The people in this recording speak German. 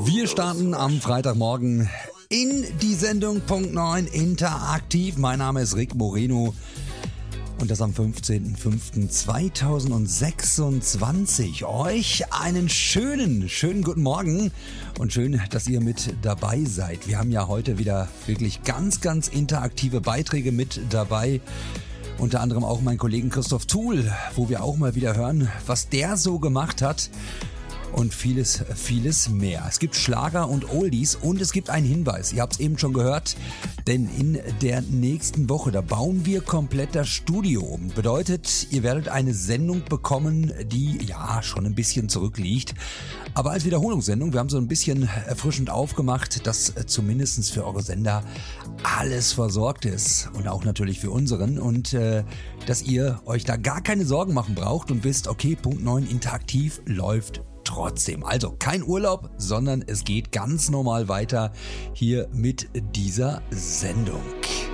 Wir starten am Freitagmorgen in die Sendung Punkt 9 interaktiv. Mein Name ist Rick Moreno und das am 15.05.2026. Euch einen schönen guten Morgen und schön, dass ihr mit dabei seid. Wir haben ja heute wieder wirklich ganz interaktive Beiträge mit dabei. Unter anderem auch meinen Kollegen Christoph Thuhl, wo wir auch mal wieder hören, was der so gemacht hat. Und vieles mehr. Es gibt Schlager und Oldies und es gibt einen Hinweis. Ihr habt es eben schon gehört, denn in der nächsten Woche, da bauen wir komplett das Studio um. Bedeutet, ihr werdet eine Sendung bekommen, die ja schon ein bisschen zurückliegt. Aber als Wiederholungssendung, wir haben so ein bisschen erfrischend aufgemacht, dass zumindest für eure Sender alles versorgt ist. Und auch natürlich für unseren. Und dass ihr euch da gar keine Sorgen machen braucht und wisst, okay, Punkt 9 interaktiv läuft trotzdem. Also kein Urlaub, sondern es geht ganz normal weiter hier mit dieser Sendung.